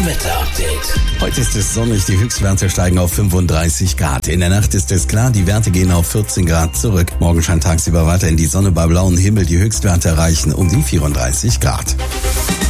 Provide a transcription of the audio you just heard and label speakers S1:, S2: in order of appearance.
S1: Wetterupdate.
S2: Heute ist es sonnig, die Höchstwerte steigen auf 35 Grad. In der Nacht ist es klar, die Werte gehen auf 14 Grad zurück. Morgen scheint tagsüber weiterhin die Sonne bei blauem Himmel. Die Höchstwerte erreichen um die 34 Grad.